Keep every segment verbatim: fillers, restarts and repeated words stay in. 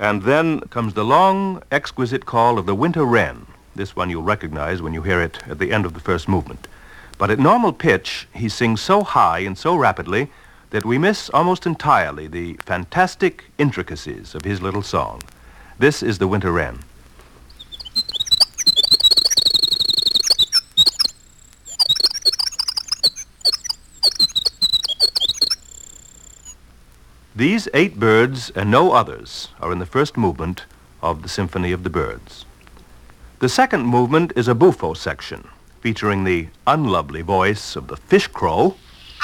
And then comes the long, exquisite call of the winter wren. This one you'll recognize when you hear it at the end of the first movement. But at normal pitch, he sings so high and so rapidly that we miss almost entirely the fantastic intricacies of his little song. This is the winter wren. These eight birds and no others are in the first movement of the Symphony of the Birds. The second movement is a buffo section, featuring the unlovely voice of the fish crow,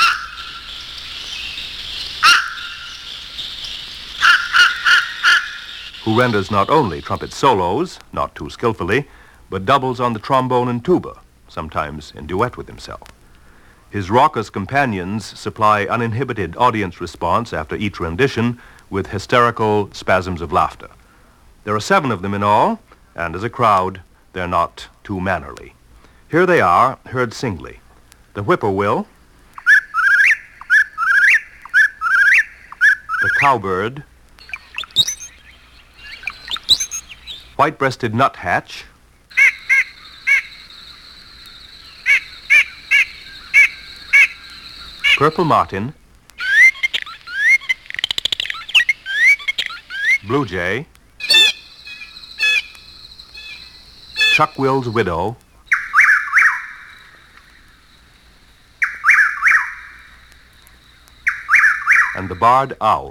who renders not only trumpet solos, not too skillfully, but doubles on the trombone and tuba, sometimes in duet with himself. His raucous companions supply uninhibited audience response after each rendition with hysterical spasms of laughter. There are seven of them in all, and as a crowd, they're not too mannerly. Here they are, heard singly. The whippoorwill, the cowbird, white-breasted nuthatch, purple martin, blue jay, chuck-will's widow, and the barred owl.